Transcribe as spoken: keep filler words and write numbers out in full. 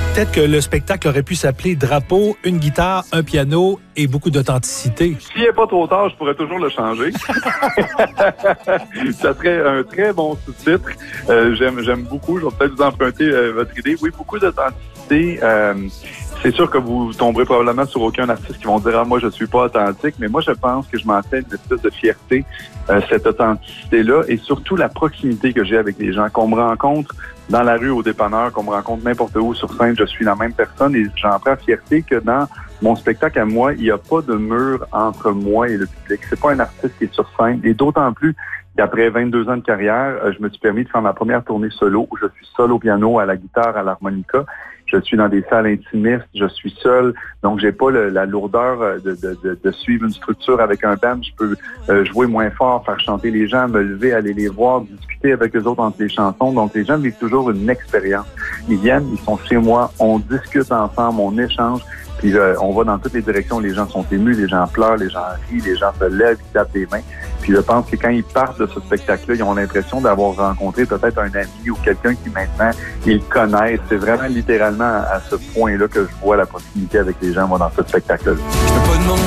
Peut-être que le spectacle aurait pu s'appeler Drapeau, une guitare, un piano et beaucoup d'authenticité. S'il n'est pas trop tard, je pourrais toujours le changer. Ça serait un très bon sous-titre. Euh, j'aime, j'aime beaucoup. Je vais peut-être vous emprunter euh, votre idée. Oui, beaucoup d'authenticité. Euh, c'est sûr que vous tomberez probablement sur aucun artiste qui vont dire « Ah, moi, je suis pas authentique », mais moi, je pense que je m'en fais une espèce de fierté, euh, cette authenticité-là, et surtout la proximité que j'ai avec les gens, qu'on me rencontre dans la rue, au dépanneur, qu'on me rencontre n'importe où sur scène, je suis la même personne, et j'en prends fierté que dans mon spectacle à moi, il n'y a pas de mur entre moi et le public. C'est pas un artiste qui est sur scène, et d'autant plus qu'après vingt-deux ans de carrière, je me suis permis de faire ma première tournée solo, où je suis seul au piano, à la guitare, à l'harmonica. Je suis dans des salles intimistes, je suis seul, donc j'ai pas le, la lourdeur de, de, de, de suivre une structure avec un band. Je peux euh, jouer moins fort, faire chanter les gens, me lever, aller les voir, discuter avec eux autres entre les chansons. Donc les gens vivent toujours une expérience. Ils viennent, ils sont chez moi, on discute ensemble, on échange. Puis euh, on va dans toutes les directions, les gens sont émus, les gens pleurent, les gens rient, les gens se lèvent, ils tapent des mains. Puis je pense que quand ils partent de ce spectacle-là, ils ont l'impression d'avoir rencontré peut-être un ami ou quelqu'un qui maintenant, ils connaissent. C'est vraiment littéralement à ce point-là que je vois la proximité avec les gens, moi, dans ce spectacle-là.